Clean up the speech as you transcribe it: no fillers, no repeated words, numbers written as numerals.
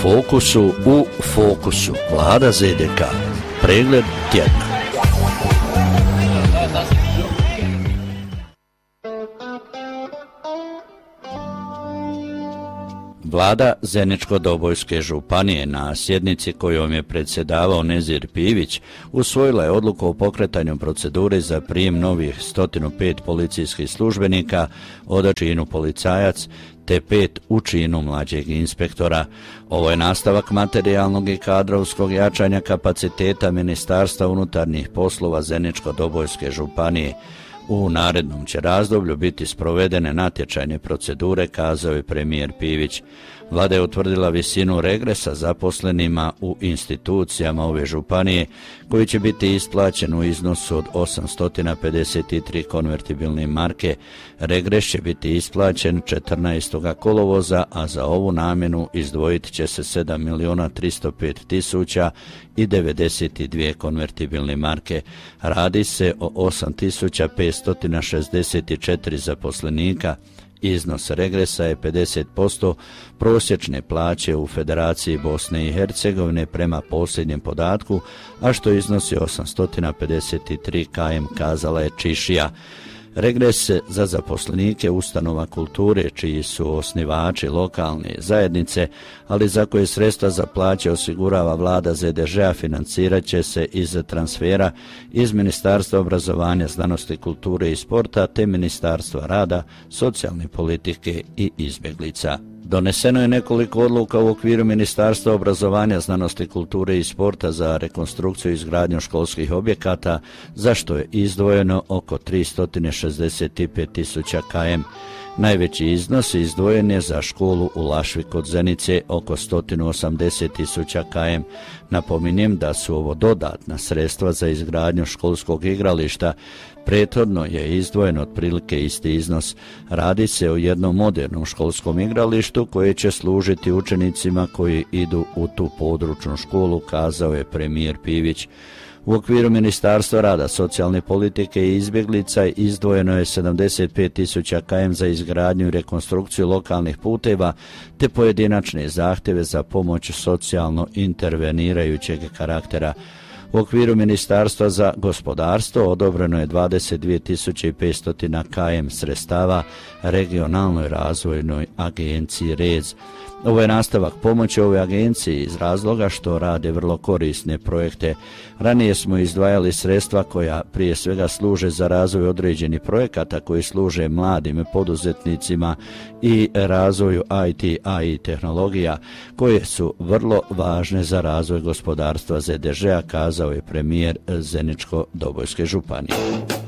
Fokusu u fokusu. Vlada ZDK. Pregled tjedna. Vlada Zeničko-Dobojske županije na sjednici kojom je predsjedavao Nezir Pivić usvojila je odluku o pokretanju procedure za prijem novih 105 policijskih službenika od činu policajac te 5 u činu mlađeg inspektora. Ovo je nastavak materijalnog i kadrovskog jačanja kapaciteta Ministarstva unutarnjih poslova Zeničko-Dobojske županije. U narednom će razdoblju biti sprovedene natječajne procedure, kazao je premijer Pivić. Vlada je utvrdila visinu regresa zaposlenima u institucijama ove županije, koji će biti isplaćen u iznosu od 853 konvertibilne marke. Regres će biti isplaćen 14. kolovoza, a za ovu namjenu izdvojit će se 7.035.092 konvertibilne marke. Radi se o 8.564 zaposlenika. Iznos regresa je 50% prosječne plaće u Federaciji Bosne i Hercegovine prema posljednjem podatku, a što iznosi 853 km, kazala je Čišija. Regres za zaposlenike ustanova kulture, čiji su osnivači lokalne zajednice, ali za koje sredstva za plaće osigurava vlada ZDŽ-a, financirat će se iz transfera iz Ministarstva obrazovanja, znanosti, kulture i sporta te Ministarstva rada, socijalne politike i izbjeglica. Doneseno je nekoliko odluka u okviru Ministarstva obrazovanja, znanosti, kulture i sporta za rekonstrukciju i izgradnju školskih objekata, za što je izdvojeno oko 365.000 km. Najveći iznos izdvojen je za školu u Lašvi kod Zenice, oko 180.000 km. Napominjem da su ovo dodatna sredstva za izgradnju školskog igrališta. Prethodno je izdvojen otprilike isti iznos. Radi se o jednom modernom školskom igralištu koje će služiti učenicima koji idu u tu područnu školu, kazao je premijer Pivić. U okviru Ministarstva rada, socijalne politike i izbjeglica izdvojeno je 75.000 km za izgradnju i rekonstrukciju lokalnih puteva te pojedinačne zahtjeve za pomoć socijalno intervenirajućeg karaktera. U okviru Ministarstva za gospodarstvo odobreno je 22.500 km sredstava regionalnoj razvojnoj agenciji REZ. Ovo je nastavak pomoći ove agencije iz razloga što rade vrlo korisne projekte. Ranije smo izdvajali sredstva koja prije svega služe za razvoj određenih projekata koji služe mladim poduzetnicima i razvoju IT tehnologija koje su vrlo važne za razvoj gospodarstva ZDŽ-a, kazao je premijer Zeničko-Dobojske županije.